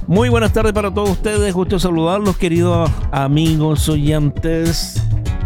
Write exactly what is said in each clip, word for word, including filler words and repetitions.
Muy buenas tardes para todos ustedes. Gusto saludarlos, queridos amigos oyentes.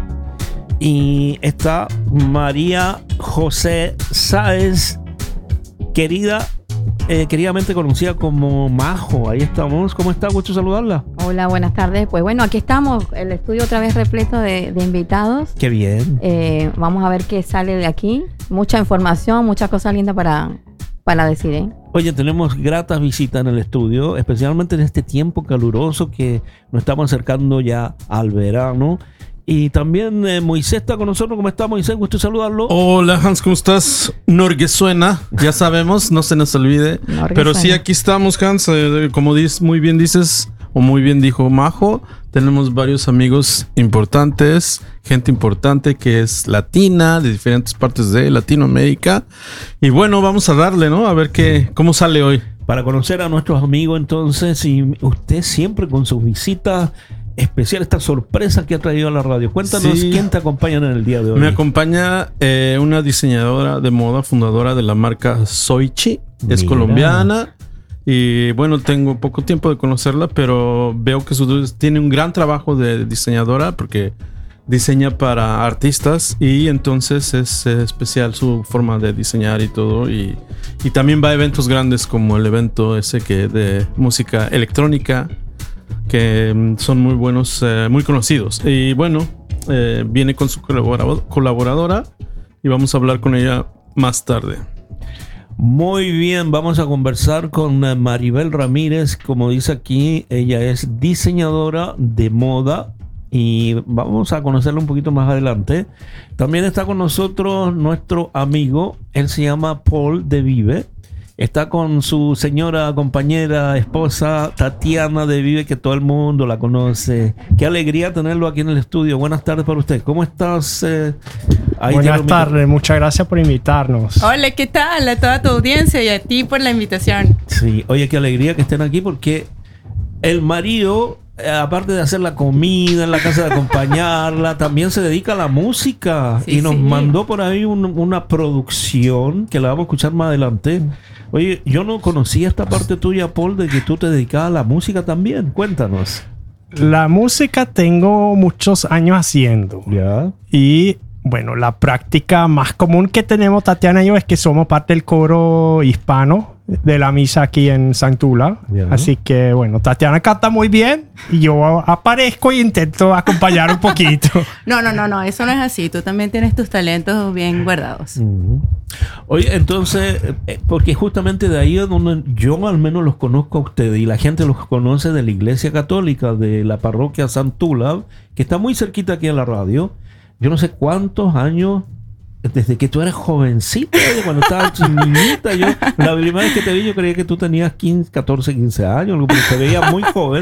Y está María José Sáez, querida, eh, queridamente conocida como Majo. Ahí estamos. ¿Cómo está? Gusto saludarla. Hola, buenas tardes. Pues bueno, aquí estamos, el estudio otra vez repleto de, de invitados. Qué bien. Eh, vamos a ver qué sale de aquí. Mucha información, muchas cosas lindas para, para decir, ¿eh? Oye, tenemos gratas visitas en el estudio, especialmente en este tiempo caluroso que nos estamos acercando ya al verano. Y también eh, Moisés está con nosotros. ¿Cómo está, Moisés? Gusto saludarlo. Hola, Hans, ¿cómo estás? Norguesuena, ya sabemos, no se nos olvide. Pero sí, aquí estamos, Hans. Eh, como dices, muy bien dices, o muy bien dijo Majo, tenemos varios amigos importantes, gente importante que es latina, de diferentes partes de Latinoamérica. Y bueno, vamos a darle, ¿no? A ver qué, cómo sale hoy. Para conocer a nuestros amigos, entonces, y usted siempre con sus visitas especial, esta sorpresa que ha traído a la radio. Cuéntanos, sí, quién te acompaña en el día de hoy. Me acompaña eh, una diseñadora de moda, fundadora de la marca Soichi. Es Mira. colombiana. Y bueno, tengo poco tiempo de conocerla, pero veo que su, tiene un gran trabajo de diseñadora porque diseña para artistas y entonces es eh, especial su forma de diseñar y todo. Y, y también va a eventos grandes como el evento ese que de música electrónica, que son muy buenos, eh, muy conocidos. Y bueno, eh, viene con su colaborador, colaboradora y vamos a hablar con ella más tarde. Muy bien, vamos a conversar con Maribel Ramírez. Como dice aquí, ella es diseñadora de moda y vamos a conocerla un poquito más adelante. También está con nosotros nuestro amigo, él se llama Paul de Vive. Está con su señora, compañera, esposa, Tatiana de Vive, que todo el mundo la conoce. Qué alegría tenerlo aquí en el estudio. Buenas tardes para usted. ¿Cómo estás? Eh, ahí Buenas tardes, muchas gracias por invitarnos. Hola, ¿qué tal? A toda tu audiencia y a ti por la invitación. Sí, oye, qué alegría que estén aquí porque el marido, aparte de hacer la comida en la casa, de acompañarla, también se dedica a la música. Sí, y nos sí. mandó por ahí un, una producción que la vamos a escuchar más adelante. Oye, yo no conocía esta parte tuya, Paul, de que tú te dedicabas a la música también. Cuéntanos. La música tengo muchos años haciendo. Ya. Y bueno, la práctica más común que tenemos Tatiana y yo es que somos parte del coro hispano de la misa aquí en Santula. Yeah. Así que bueno, Tatiana canta muy bien y yo aparezco e intento acompañar un poquito. No, no, no, no, eso no es así. Tú también tienes tus talentos bien guardados. Uh-huh. Oye, entonces, eh, porque justamente de ahí es donde yo al menos los conozco a ustedes y la gente los conoce de la Iglesia Católica, de la parroquia Santula, que está muy cerquita aquí en la radio. Yo no sé cuántos años, desde que tú eras jovencita, cuando estabas niñita, yo, la primera vez que te vi, yo creía que tú tenías quince, catorce, quince años, porque te veía muy joven,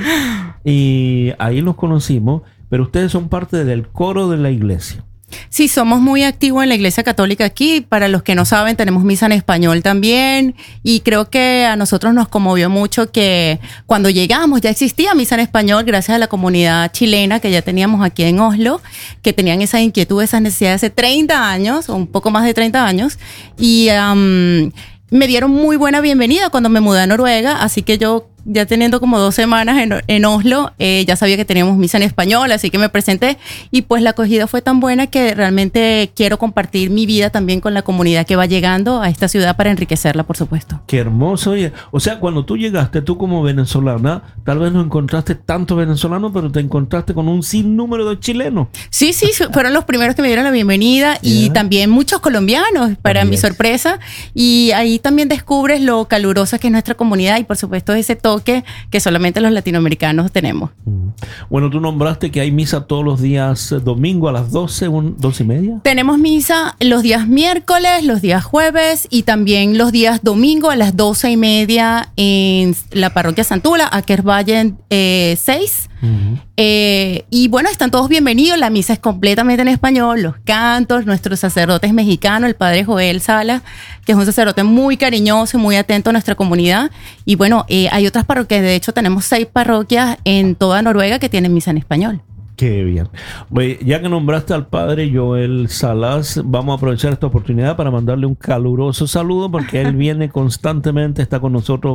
y ahí nos conocimos, pero ustedes son parte del coro de la iglesia. Sí, somos muy activos en la Iglesia Católica aquí. Para los que no saben, tenemos misa en español también. Y creo que a nosotros nos conmovió mucho que cuando llegamos ya existía misa en español gracias a la comunidad chilena que ya teníamos aquí en Oslo, que tenían esa inquietud, esas necesidades hace treinta años, o un poco más de treinta años. Y um, me dieron muy buena bienvenida cuando me mudé a Noruega. Así que yo, ya teniendo como dos semanas en, en Oslo, eh, ya sabía que teníamos misa en español, así que me presenté y pues la acogida fue tan buena que realmente quiero compartir mi vida también con la comunidad que va llegando a esta ciudad para enriquecerla, por supuesto. Qué hermoso. Oye, o sea, cuando tú llegaste, tú como venezolana, tal vez no encontraste tanto venezolano, pero te encontraste con un sinnúmero de chilenos. Sí, sí, fueron los primeros que me dieron la bienvenida y yeah. también muchos colombianos, para también. mi sorpresa. Y ahí también descubres lo calurosa que es nuestra comunidad y por supuesto ese toque Que, que solamente los latinoamericanos tenemos. Bueno, tú nombraste que hay misa todos los días domingo a las doce, un, doce y media. Tenemos misa los días miércoles, los días jueves y también los días domingo a las doce y media en la parroquia Santula, Akersvallen eh, seis. Uh-huh. Eh, y bueno, están todos bienvenidos. La misa es completamente en español, los cantos, nuestro sacerdote es mexicano, el padre Joel Sala, que es un sacerdote muy cariñoso y muy atento a nuestra comunidad. Y bueno, eh, hay otras parroquias, de hecho tenemos seis parroquias en toda Noruega que tienen misa en español. Qué bien. Oye, ya que nombraste al padre Joel Salas, vamos a aprovechar esta oportunidad para mandarle un caluroso saludo porque él viene constantemente, está con nosotros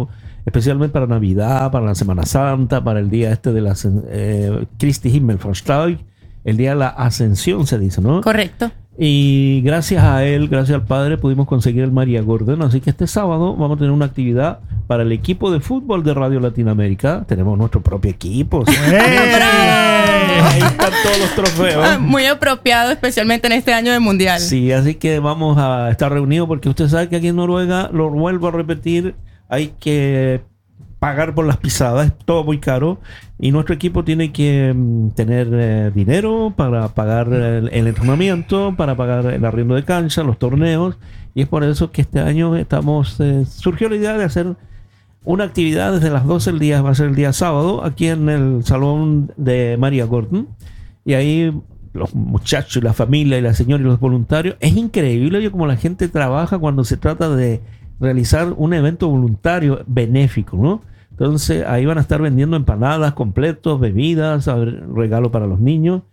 especialmente para Navidad, para la Semana Santa, para el día este de la eh, Christi Himmelfahrtstag, el día de la Ascensión se dice, ¿no? Correcto. Y gracias a él, gracias al Padre, pudimos conseguir el María Gordon. Así que este sábado vamos a tener una actividad para el equipo de fútbol de Radio Latinoamérica. Tenemos nuestro propio equipo. ¿Sí? Ahí están todos los trofeos. Muy apropiado, especialmente en este año de Mundial. Sí, así que vamos a estar reunidos porque usted sabe que aquí en Noruega, lo vuelvo a repetir, hay que pagar por las pisadas, es todo muy caro y nuestro equipo tiene que mm, tener eh, dinero para pagar el, el entrenamiento, para pagar el arriendo de cancha, los torneos, y es por eso que este año estamos eh, surgió la idea de hacer una actividad desde las doce del día, va a ser el día sábado, aquí en el salón de María Gordon, y ahí los muchachos y la familia y la señora y los voluntarios, es increíble como la gente trabaja cuando se trata de realizar un evento voluntario benéfico, ¿no? Entonces ahí van a estar vendiendo empanadas, completos, bebidas, regalo para los niños.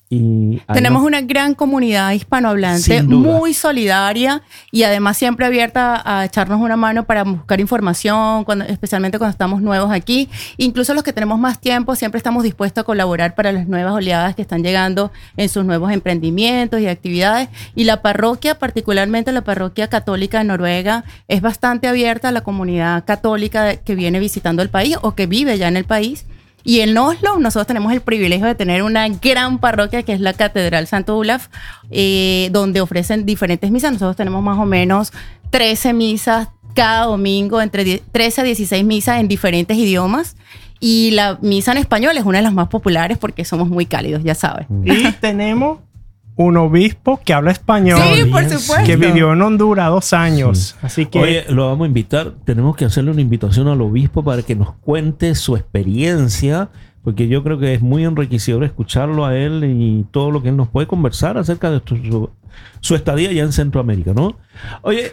Y tenemos una gran comunidad hispanohablante, muy solidaria y además siempre abierta a echarnos una mano para buscar información, cuando, especialmente cuando estamos nuevos aquí. Incluso los que tenemos más tiempo, siempre estamos dispuestos a colaborar para las nuevas oleadas que están llegando en sus nuevos emprendimientos y actividades. Y la parroquia, particularmente la parroquia católica de Noruega, es bastante abierta a la comunidad católica que viene visitando el país o que vive ya en el país. Y en Oslo nosotros tenemos el privilegio de tener una gran parroquia que es la Catedral Santo Olaf, eh, donde ofrecen diferentes misas. Nosotros tenemos más o menos trece misas cada domingo, entre trece a dieciséis misas en diferentes idiomas. Y la misa en español es una de las más populares porque somos muy cálidos, ya sabes. Y tenemos un obispo que habla español. Sí, por supuesto. Que vivió en Honduras dos años. Sí. Así que... Oye, lo vamos a invitar. Tenemos que hacerle una invitación al obispo para que nos cuente su experiencia, porque yo creo que es muy enriquecedor escucharlo a él y todo lo que él nos puede conversar acerca de su, su estadía allá en Centroamérica, ¿no? Oye,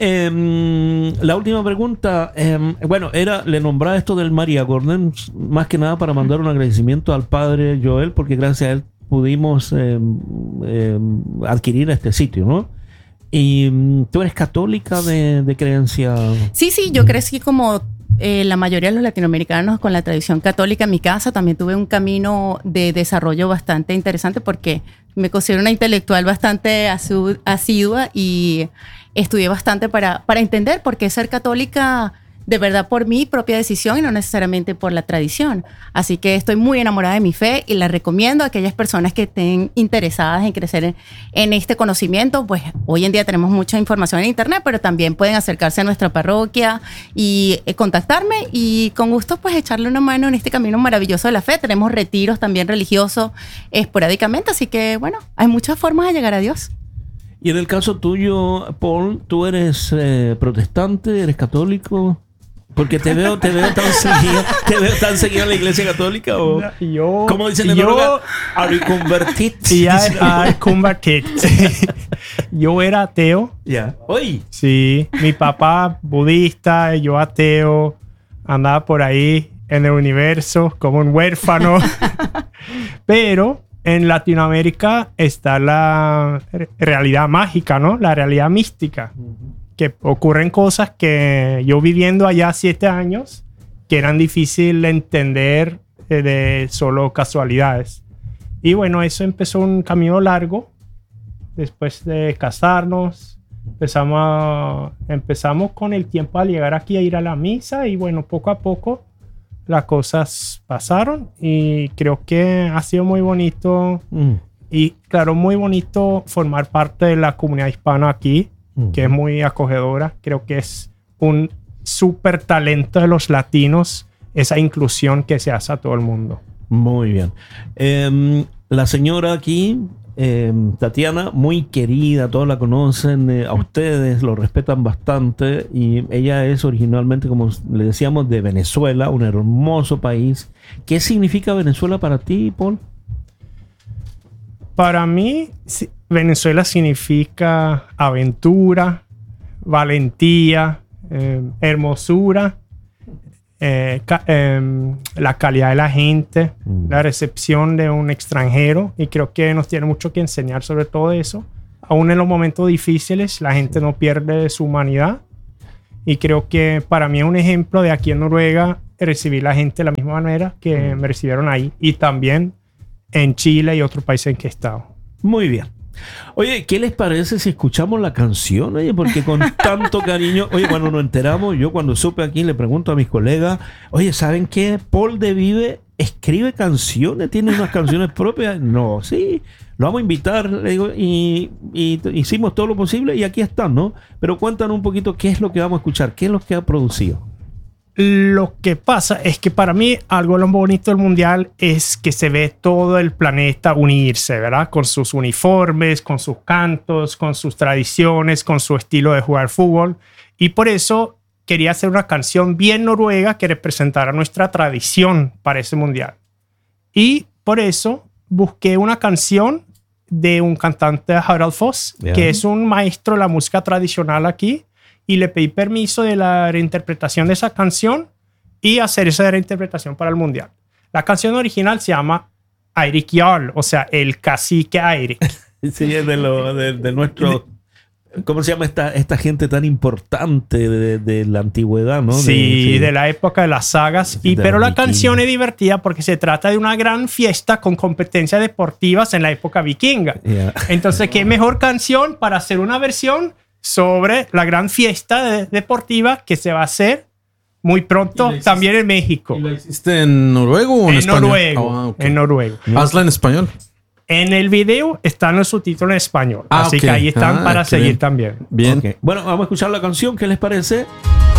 eh, la última pregunta, eh, bueno, era, le nombraba esto del María Gordon, más que nada para mandar un agradecimiento al padre Joel, porque gracias a él pudimos eh, eh, adquirir este sitio, ¿no? Y tú eres católica de, de creencia. Sí, sí, yo crecí como eh, la mayoría de los latinoamericanos con la tradición católica. En mi casa también tuve un camino de desarrollo bastante interesante porque me considero una intelectual bastante asu- asidua y estudié bastante para, para entender por qué ser católica de verdad por mi propia decisión y no necesariamente por la tradición. Así que estoy muy enamorada de mi fe y la recomiendo a aquellas personas que estén interesadas en crecer en, en este conocimiento. Pues hoy en día tenemos mucha información en internet, pero también pueden acercarse a nuestra parroquia y eh, contactarme y con gusto pues echarle una mano en este camino maravilloso de la fe. Tenemos retiros también religiosos esporádicamente, así que bueno, hay muchas formas de llegar a Dios. Y en el caso tuyo, Paul, ¿tú eres eh, protestante, eres católico? Porque te veo, te veo tan seguido, te veo tan seguido en la iglesia católica o yo, ¿cómo dicen en yo, Noruega? Are you converted? Ya, yeah, converted. Yo era ateo. Ya. Yeah. Hoy. Sí, mi papá budista, yo ateo, andaba por ahí en el universo como un huérfano. Pero en Latinoamérica está la realidad mágica, ¿no? La realidad mística. Uh-huh. Que ocurren cosas que yo viviendo allá siete años, que eran difíciles de entender eh, de solo casualidades. Y bueno, eso empezó un camino largo. Después de casarnos, empezamos, a, empezamos con el tiempo a llegar aquí a ir a la misa y bueno, poco a poco las cosas pasaron y creo que ha sido muy bonito mm. y claro, muy bonito formar parte de la comunidad hispana aquí, que es muy acogedora. Creo que es un súper talento de los latinos, esa inclusión que se hace a todo el mundo. Muy bien. Eh, la señora aquí, eh, Tatiana, muy querida, todos la conocen, eh, a ustedes lo respetan bastante y ella es originalmente, como le decíamos, de Venezuela, un hermoso país. ¿Qué significa Venezuela para ti, Paul? Para mí, Venezuela significa aventura, valentía, eh, hermosura, eh, ca- eh, la calidad de la gente, mm. la recepción de un extranjero. Y creo que nos tiene mucho que enseñar sobre todo eso. Aún en los momentos difíciles, la gente no pierde su humanidad. Y creo que para mí es un ejemplo de aquí en Noruega recibir a la gente de la misma manera que me recibieron ahí. Y también en Chile y otros países en que he estado. Muy bien. Oye, ¿qué les parece si escuchamos la canción? Oye, porque con tanto cariño, oye, cuando nos enteramos, yo cuando supe aquí le pregunto a mis colegas, oye, ¿saben qué? Paul de Vive escribe canciones, tiene unas canciones propias. No, sí, lo vamos a invitar, le digo, y, y hicimos todo lo posible y aquí están, ¿no? Pero cuéntanos un poquito qué es lo que vamos a escuchar, qué es lo que ha producido. Lo que pasa es que para mí algo de lo bonito del mundial es que se ve todo el planeta unirse, ¿verdad? Con sus uniformes, con sus cantos, con sus tradiciones, con su estilo de jugar fútbol. Y por eso quería hacer una canción bien noruega que representara nuestra tradición para ese mundial. Y por eso busqué una canción de un cantante, Harald Foss, yeah. que es un maestro de la música tradicional aquí. Y le pedí permiso de la reinterpretación de esa canción y hacer esa reinterpretación para el mundial. La canción original se llama Eirik Jarl, o sea, el cacique Eirik. Sí, es de, lo, de, de nuestro... ¿Cómo se llama esta, esta gente tan importante de, de la antigüedad, no? Sí, de, sí, de la época de las sagas. Y, pero la canción es divertida porque se trata de una gran fiesta con competencias deportivas en la época vikinga. Yeah. Entonces, ¿qué mejor canción para hacer una versión sobre la gran fiesta de, deportiva que se va a hacer muy pronto hiciste, también en México? ¿Y la hiciste en noruego o en, en español? Noruego, oh, okay. En noruego. Hazla en español. En el video están los subtítulos en español. Ah, así okay. que ahí están ah, para seguir bien. También. Bien. Okay. Bueno, vamos a escuchar la canción. ¿Qué les parece?